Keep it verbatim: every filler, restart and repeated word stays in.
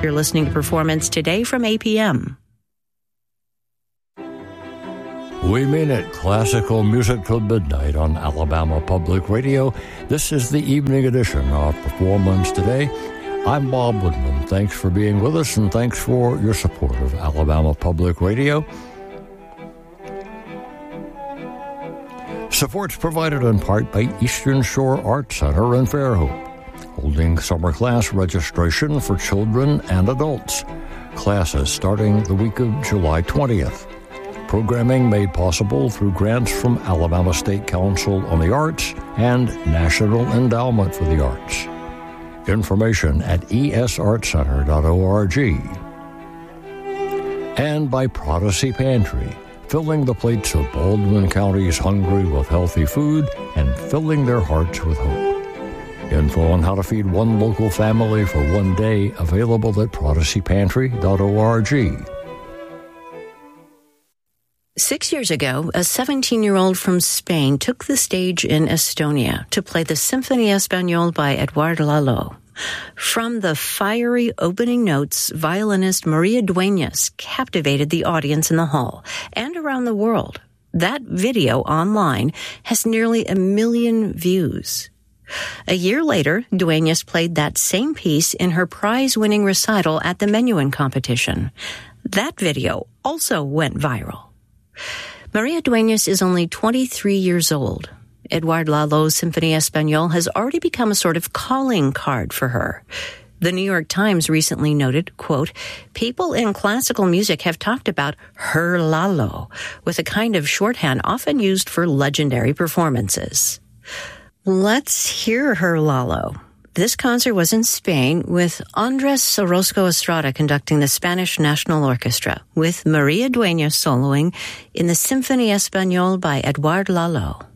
You're listening to Performance Today from A P M. We mean it. Classical music till midnight on Alabama Public Radio. This is the evening edition of Performance Today. I'm Bob Woodman. Thanks for being with us, and thanks for your support of Alabama Public Radio. Support's provided in part by Eastern Shore Art Center in Fairhope, holding summer class registration for children and adults. Classes starting the week of July twentieth. Programming made possible through grants from Alabama State Council on the Arts and National Endowment for the Arts. Information at e s art center dot org. And by Prodigy Pantry, filling the plates of Baldwin County's hungry with healthy food and filling their hearts with hope. Info on how to feed one local family for one day available at prodigy pantry dot org. Six years ago, a seventeen-year-old from Spain took the stage in Estonia to play the Symphonie Espagnole by Edouard Lalo. From the fiery opening notes, violinist Maria Dueñas captivated the audience in the hall and around the world. That video online has nearly a million views. A year later, Dueñas played that same piece in her prize-winning recital at the Menuhin competition. That video also went viral. Maria Dueñas is only twenty-three years old. Edouard Lalo's Symphonie Espagnole has already become a sort of calling card for her. The New York Times recently noted, quote, people in classical music have talked about her Lalo, with a kind of shorthand often used for legendary performances. Let's hear her Lalo. This concert was in Spain with Andres Orozco Estrada conducting the Spanish National Orchestra, with Maria Dueñas soloing in the Symphonie Espagnole by Edouard Lalo.